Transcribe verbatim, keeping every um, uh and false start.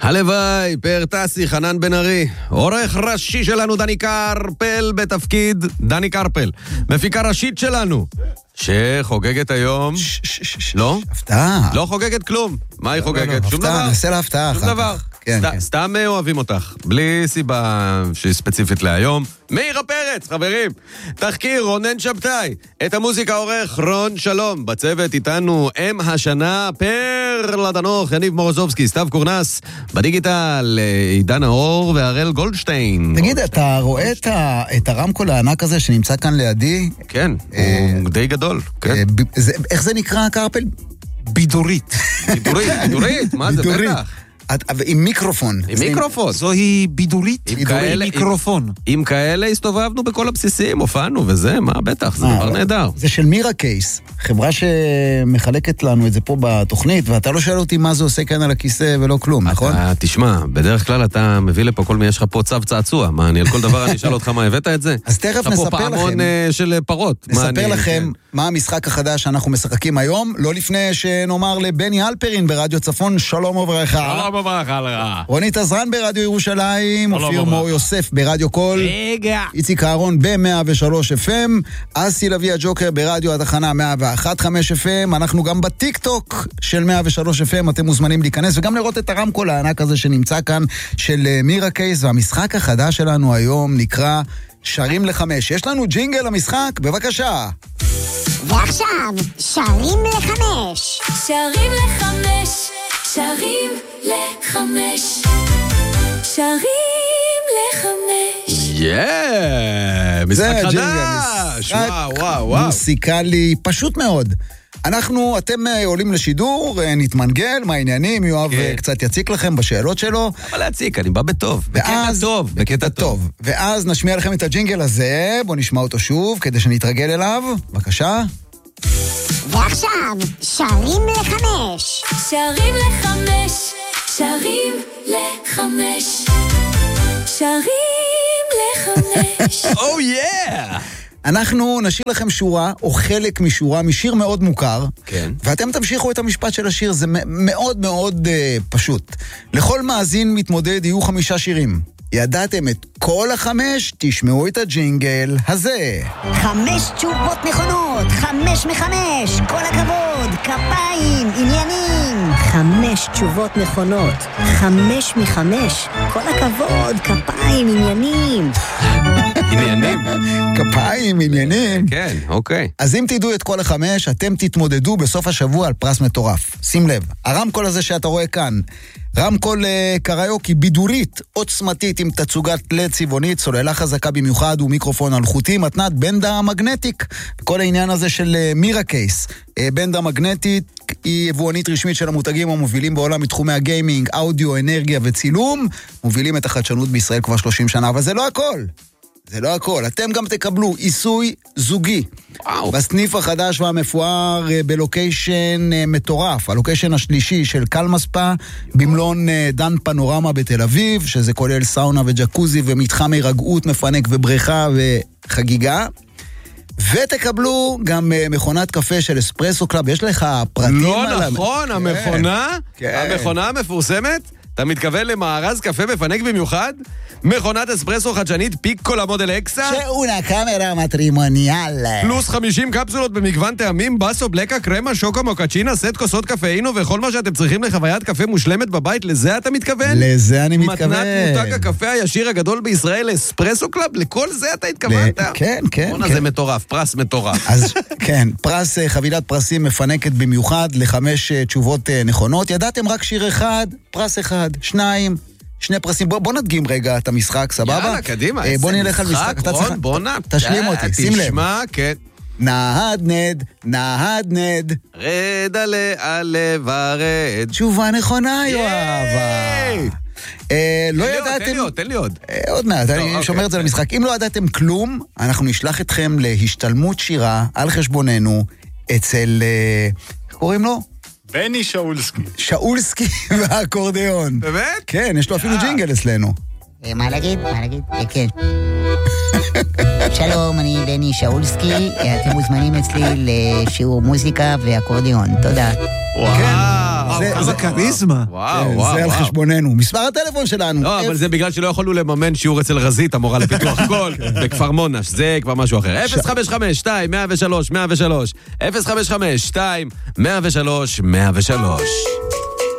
הלוואי, פאר טסי, חנן בן ארי. עורך ראשי שלנו דני קרפל בתפקיד דני קרפל. מפיקה ראשית שלנו שחוגגת היום. לא? הפתעה. לא חוגגת כלום. מה היא חוגגת? שום דבר. נעשה לה הפתעה. שום דבר. סתם אוהבים אותך. בלי סיבה שהיא ספציפית להיום. מאירה פרץ, חברים. תחקיר רונן שבתאי. את המוזיקה עורך רון שלום. בצוות איתנו אם השנה פר לדנוך, יניב מורוזובסקי, סתיו קורנס. בדיגיטל עידן האור והראל גולדשטיין. תגיד, אתה רואה את הרמקול הענק הזה שנמצא כאן לידי? כן, הוא די גדול. איך זה נקרא, קרפל? בידורית. בידורית, בידורית, מה זה בטח? עם מיקרופון. עם מיקרופון. זוהי בידורית. עם מיקרופון. עם כאלה הסתובבנו בכל הבסיסים, הופענו וזה, מה בטח, זה דבר נהדר. זה של מירה קייס, חברה שמחלקת לנו את זה פה בתוכנית, ואתה לא שואל אותי מה זה עושה כאן על הכיסא ולא כלום, נכון? תשמע, בדרך כלל אתה מביא לפה כל מי, יש לך פה צו צעצוע, מה, אני על כל דבר אני אשאל אותך מה הבאת את זה? אז תכף נספר לכם. פה פעמון של פרות. נספר לכם מה המשחק החדש שאנחנו משחקים היום, לא לפני שנאמר לבני אלפרין ברדיו צפון, שלום וברכה. שלום וברכה לך. רונית עזרן ברדיו ירושלים, אופיר מור יוסף ברדיו קול, איציק אהרון ב-מאה ושלוש אף אם, אסי לוי הג'וקר ברדיו התחנה מאה ואחת נקודה חמש אף אם, אנחנו גם בטיק טוק של מאה ושלוש אף אם, אתם מוזמנים להיכנס וגם לראות את הרמקול הענק הזה שנמצא כאן של מירה קייס, והמשחק החדש שלנו היום נקרא שרים לחמש. יש לנו ג'ינגל למשחק, בבקשה. ועכשיו, שרים לחמש. שרים לחמש. שרים לחמש. שרים לחמש. יאה, משחק חדש. וואו, וואו, וואו. מוסיקלי פשוט מאוד. אנחנו, אתם עולים לשידור, נתמנגל, מה העניינים, יואב קצת יציק לכם בשאלות שלו. אבל להציק, אני בא בטוב. בקטע טוב, בקטע טוב. ואז נשמיע לכם את הג'ינגל הזה, בואו נשמע אותו שוב, כדי שנתרגל אליו. בבקשה. ועכשיו, שרים לחמש. שרים לחמש. שרים לחמש. שרים לחמש. Oh yeah! אנחנו נשאיר לכם שורה, או חלק משורה, משיר מאוד מוכר, כן. ואתם תמשיכו את המשפט של השיר, זה מאוד מאוד uh, פשוט. לכל מאזין מתמודד יהיו חמישה שירים. ידעתם את כל החמש? תשמעו את הג'ינגל הזה. חמש תשובות נכונות, חמש מחמש, כל הכבוד, כפיים, עניינים. חמש תשובות נכונות, חמש מחמש, כל הכבוד, כפיים, עניינים. עניינים? כפיים, עניינים. כן, אוקיי. אז אם תדעו את כל החמש, אתם תתמודדו בסוף השבוע על פרס מטורף. שים לב, הרמקול הזה שאתה רואה כאן, רמקול קריוקי בידורית, עוצמתית עם תצוגת לד צבעונית, סוללה חזקה במיוחד ומיקרופון אלחוטי, מתנת בנדה מגנטיק. כל העניין הזה של מירה קייס. בנדה מגנטית היא יבואנית רשמית של המותגים המובילים בעולם מתחומי הגיימינג, אודיו, אנרגיה וצילום. מובילים את החדשנות בישראל כבר שלושים שנה, אבל זה לא הכל. זה לא הכל, אתם גם תקבלו עיסוי זוגי. וואו. בסניף החדש והמפואר בלוקיישן מטורף, הלוקיישן השלישי של קלמספה, במלון דן פנורמה בתל אביב, שזה כולל סאונה וג'קוזי ומתחם הרגעות, מפנק ובריכה וחגיגה. ותקבלו גם מכונת קפה של אספרסו קלאב, יש לך פרטים לא על... נכון, כן. המכונה, כן. המכונה המפורסמת, אתה מתכוון למארז קפה מפנק במיוחד? מכונת אספרסו חדשנית פיקולה מודל אקסה? שאונה קאמרה מטרימוניאל. פלוס חמישים קפסולות במגוון טעמים, בסו, בלקה, קרמה, שוקו, מוקצ'ינה, סט כוסות קפאינו וכל מה שאתם צריכים לחוויית קפה מושלמת בבית, לזה אתה מתכוון? לזה אני מתכוון. מתנת מותג הקפה הישיר הגדול בישראל, אספרסו קלאב, לכל זה אתה התכוונת? כן, כן. זה מטורף, פרס מטורף. אז כן, פרס, חבילת פרסים מפנקת במיוחד לחמש תשובות נכונות. ידעתם רק שיר אחד, פרס אחד, שניים, שני פרסים. בוא, בוא נדגים רגע את המשחק, סבבה? יאללה, קדימה. בוא נלך על משחק. אתה צריך... בוא נע. תשלים אותי, שים לב. תשמע, כן. נהדנד, נהדנד. רד עלה עלה ורד. תשובה נכונה, יואב. לא ידעתם... תן לי עוד, תן לי עוד. עוד מעט, אני שומר את זה למשחק. אם לא ידעתם כלום, אנחנו נשלח אתכם להשתלמות שירה על חשבוננו אצל... איך קוראים לו? בני שאולסקי. שאולסקי והאקורדיון. באמת? כן, יש לו אפילו ג'ינגל אצלנו. מה להגיד? מה להגיד? כן. שלום, אני בני שאולסקי, אתם מוזמנים אצלי לשיעור מוזיקה ואקורדיון. תודה. וואו. וואו, זה- כמה זה- כריזמה. וואו, כן, וואו, זה על וואו. חשבוננו. מספר הטלפון שלנו. לא, אבל זה בגלל שלא יכולנו לממן שיעור אצל רזית, המורה לפיתוח קול, בכפר מונש, זה כבר משהו אחר. אפס חמש חמש שתיים מאה ושלוש מאה ושלוש אפס חמש חמש שתיים מאה ושלוש מאה ושלוש